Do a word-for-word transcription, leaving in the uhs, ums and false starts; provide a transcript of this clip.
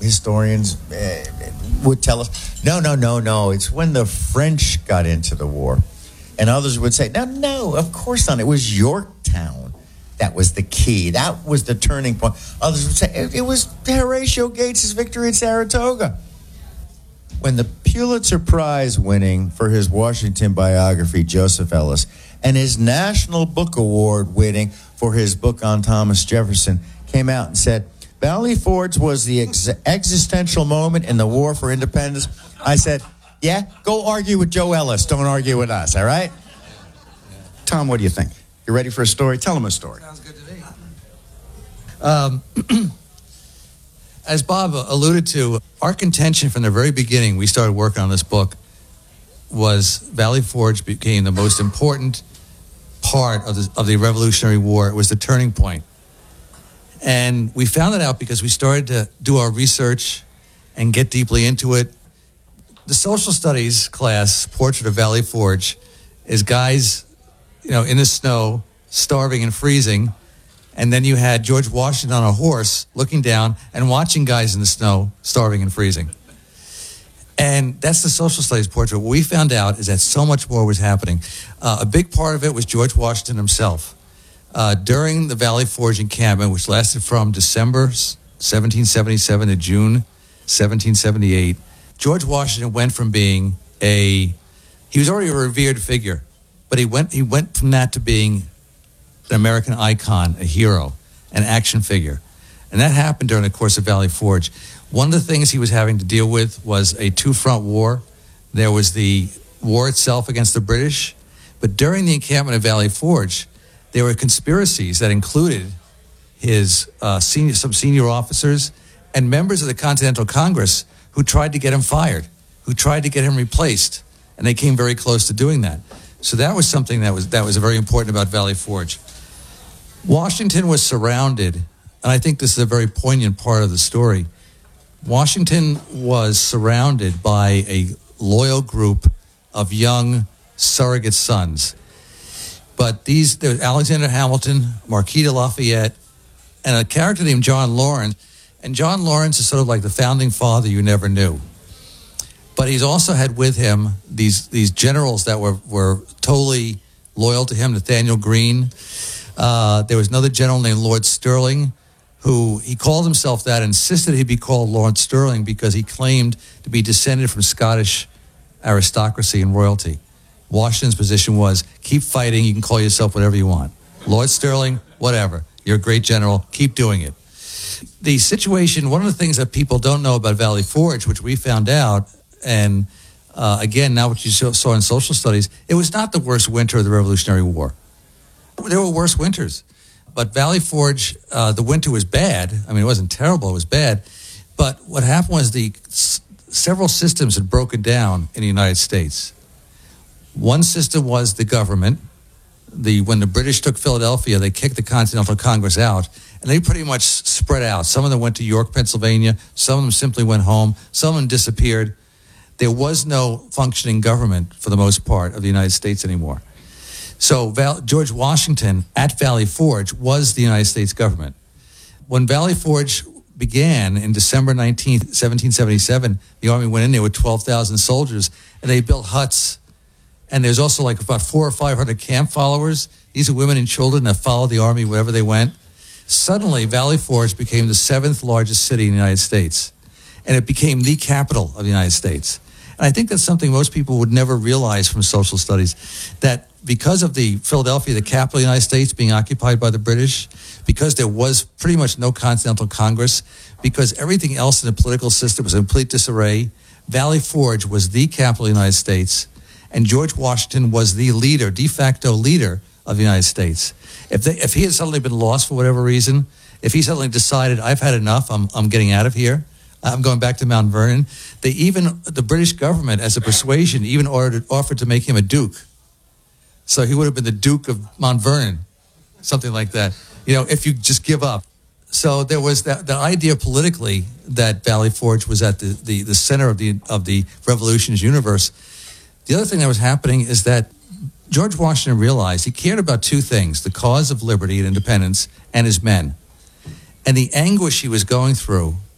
historians uh, would tell us, no, no, no, no, it's when the French got into the war. And others would say, no, no, of course not. It was Yorktown that was the key. That was the turning point. Others would say, it, it was Horatio Gates' victory at Saratoga. When the Pulitzer Prize winning for his Washington biography, Joseph Ellis, and his National Book Award winning for his book on Thomas Jefferson came out and said, Valley Forge was the ex- existential moment in the war for independence, I said, yeah, go argue with Joe Ellis. Don't argue with us, all right? Tom, what do you think? You ready for a story? Tell him a story. Sounds good to me. Um, as Bob alluded to, our contention from the very beginning, we started working on this book, was Valley Forge became the most important part of the, of the Revolutionary War. It was the turning point. And we found that out because we started to do our research and get deeply into it. The social studies class portrait of Valley Forge is guys, you know, in the snow, starving and freezing. And then you had George Washington on a horse looking down and watching guys in the snow, starving and freezing. And that's the social studies portrait. What we found out is that so much more was happening. Uh, a big part of it was George Washington himself. Uh, during the Valley Forge encampment, which lasted from December seventeen seventy-seven to June seventeen seventy-eight, George Washington went from being a, he was already a revered figure, but he went he went from that to being an American icon, a hero, an action figure. And that happened during the course of Valley Forge. One of the things he was having to deal with was a two-front war. There was the war itself against the British, but during the encampment of Valley Forge, there were conspiracies that included his uh, senior, some senior officers and members of the Continental Congress who tried to get him fired, who tried to get him replaced, and they came very close to doing that. So that was something that was that was very important about Valley Forge. Washington was surrounded, and I think this is a very poignant part of the story. Washington was surrounded by a loyal group of young surrogate sons. But these, there was Alexander Hamilton, Marquis de Lafayette, and a character named John Lawrence. And John Lawrence is sort of like the founding father you never knew. But he's also had with him these these generals that were, were totally loyal to him, Nathaniel Greene. Uh, there was another general named Lord Stirling, who he called himself that, insisted he be called Lord Stirling because he claimed to be descended from Scottish aristocracy and royalty. Washington's position was, keep fighting, you can call yourself whatever you want. Lord Stirling, whatever. You're a great general, keep doing it. The situation, one of the things that people don't know about Valley Forge, which we found out, and uh, again, now what you saw in social studies, it was not the worst winter of the Revolutionary War. There were worse winters. But Valley Forge, uh, the winter was bad. I mean, it wasn't terrible, it was bad. But what happened was the s- several systems had broken down in the United States. One system was the government. The when the British took Philadelphia, they kicked the Continental Congress out, and they pretty much spread out. Some of them went to York, Pennsylvania. Some of them simply went home. Some of them disappeared. There was no functioning government, for the most part, of the United States anymore. So Val- George Washington at Valley Forge was the United States government. When Valley Forge began in December nineteenth, seventeen seventy-seven, the Army went in there with twelve thousand soldiers, and they built huts. And there's also like about four or five hundred camp followers. These are women and children that followed the Army wherever they went. Suddenly, Valley Forge became the seventh largest city in the United States. And it became the capital of the United States. And I think that's something most people would never realize from social studies, that because of the Philadelphia, the capital of the United States, being occupied by the British, because there was pretty much no Continental Congress, because everything else in the political system was in complete disarray, Valley Forge was the capital of the United States, and George Washington was the leader, de facto leader of the United States. If they, if he had suddenly been lost for whatever reason, if he suddenly decided, I've had enough, I'm I'm getting out of here, I'm going back to Mount Vernon, they even, the British government, as a persuasion, even ordered, offered to make him a duke. So he would have been the Duke of Mount Vernon, something like that, you know, if you just give up. So there was that the idea politically that Valley Forge was at the, the, the center of the of the revolution's universe. The other thing that was happening is that George Washington realized he cared about two things, the cause of liberty and independence and his men. And the anguish he was going through